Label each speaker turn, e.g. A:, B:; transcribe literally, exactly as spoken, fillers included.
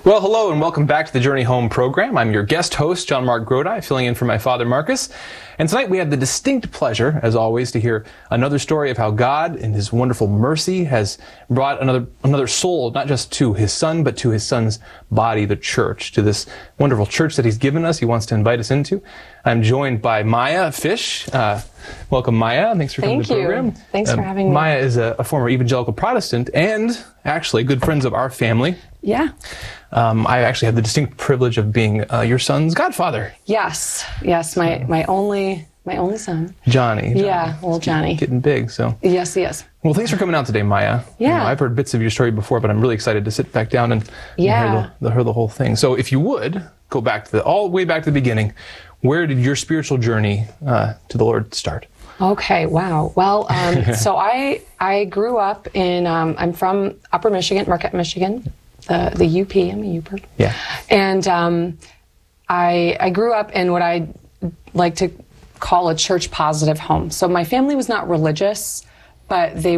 A: Well, hello and welcome back to the Journey Home program. I'm your guest host, John Mark Grodi, filling in for my father, Marcus. And tonight we have the distinct pleasure, as always, to hear another story of how God, in His wonderful mercy, has brought another another soul, not just to His Son, but to His Son's body, the church, to this wonderful church that He's given us, He wants to invite us into. I'm joined by Maya Fish. Uh, welcome, Maya. Thanks for coming
B: Thank
A: to the program.
B: you. Thanks
A: uh,
B: for having me.
A: Maya is a, a former evangelical Protestant and actually good friends of our family.
B: Yeah.
A: Um, I actually had the distinct privilege of being uh, your son's godfather.
B: Yes. Yes. My my only my only son.
A: Johnny. Johnny.
B: Yeah, little Johnny.
A: Getting big, so.
B: Yes, he is.
A: Well, thanks for coming out today, Maya.
B: Yeah.
A: You know, I've heard bits of your story before, but I'm really excited to sit back down and,
B: Yeah.
A: and hear, the, hear the whole thing. So if you would, go back to the, all the way back to the beginning. Where did your spiritual journey uh, to the Lord start?
B: Okay. Wow. Well, um, so I I grew up in um, I'm from Upper Michigan, Marquette, Michigan, the the U P. I'm a U P.
A: Yeah.
B: And um, I I grew up in what I like to call a church positive home. So my family was not religious, but they